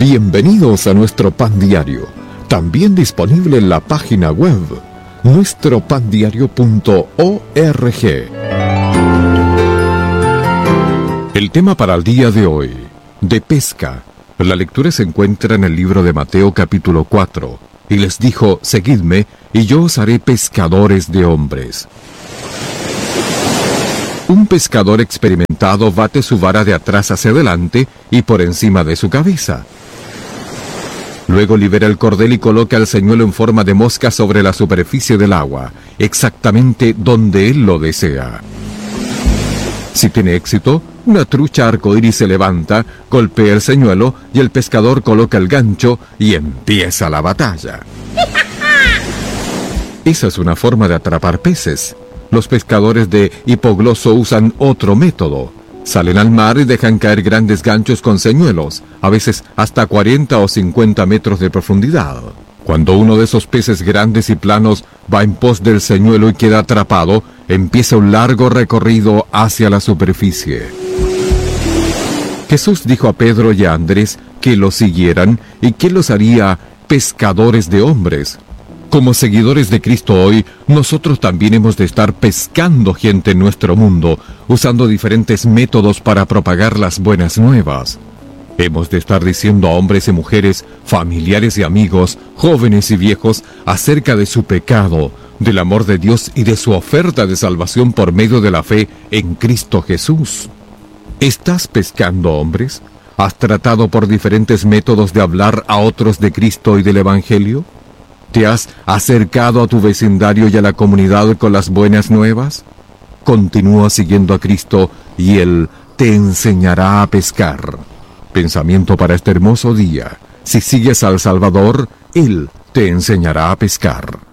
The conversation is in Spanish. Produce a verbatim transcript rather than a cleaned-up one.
Bienvenidos a nuestro pan diario, también disponible en la página web nuestro pan diario punto org. El tema para el día de hoy, de pesca. La lectura se encuentra en el libro de Mateo capítulo cuatro. Y les dijo, seguidme, y yo os haré pescadores de hombres. Un pescador experimentado bate su vara de atrás hacia adelante y por encima de su cabeza. Luego libera el cordel y coloca el señuelo en forma de mosca sobre la superficie del agua, exactamente donde él lo desea. Si tiene éxito, una trucha arcoíris se levanta, golpea el señuelo y el pescador coloca el gancho y empieza la batalla. Esa es una forma de atrapar peces. Los pescadores de hipogloso usan otro método. Salen al mar y dejan caer grandes ganchos con señuelos, a veces hasta cuarenta o cincuenta metros de profundidad. Cuando uno de esos peces grandes y planos va en pos del señuelo y queda atrapado, empieza un largo recorrido hacia la superficie. Jesús dijo a Pedro y a Andrés que lo siguieran y que los haría pescadores de hombres. Como seguidores de Cristo hoy, nosotros también hemos de estar pescando gente en nuestro mundo, usando diferentes métodos para propagar las buenas nuevas. Hemos de estar diciendo a hombres y mujeres, familiares y amigos, jóvenes y viejos, acerca de su pecado, del amor de Dios y de su oferta de salvación por medio de la fe en Cristo Jesús. ¿Estás pescando hombres? ¿Has tratado por diferentes métodos de hablar a otros de Cristo y del Evangelio? ¿Te has acercado a tu vecindario y a la comunidad con las buenas nuevas? Continúa siguiendo a Cristo y Él te enseñará a pescar. Pensamiento para este hermoso día. Si sigues al Salvador, Él te enseñará a pescar.